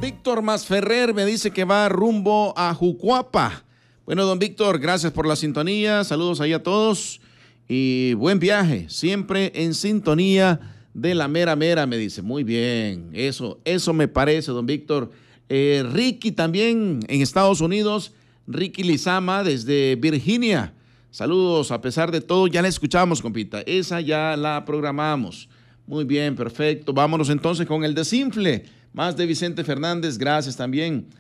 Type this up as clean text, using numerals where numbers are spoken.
Víctor Masferrer me dice que va rumbo a Jucuapa. Bueno, don Víctor, gracias por la sintonía. Saludos ahí a todos y buen viaje. Siempre en sintonía de la mera mera, me dice. Muy bien, eso me parece, don Víctor. Ricky también en Estados Unidos. Ricky Lizama desde Virginia. Saludos, a pesar de todo, ya la escuchamos, compita. Esa ya la programamos. Muy bien, perfecto. Vámonos entonces con el desinfle. Más de Vicente Fernández, gracias también